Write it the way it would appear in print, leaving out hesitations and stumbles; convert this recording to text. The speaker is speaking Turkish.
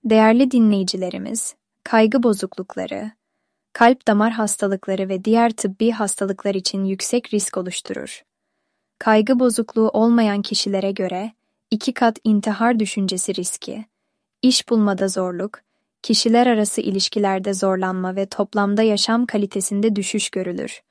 Değerli dinleyicilerimiz, kaygı bozuklukları, kalp damar hastalıkları ve diğer tıbbi hastalıklar için yüksek risk oluşturur. Kaygı bozukluğu olmayan kişilere göre 2 kat intihar düşüncesi riski, iş bulmada zorluk, kişiler arası ilişkilerde zorlanma ve toplamda yaşam kalitesinde düşüş görülür.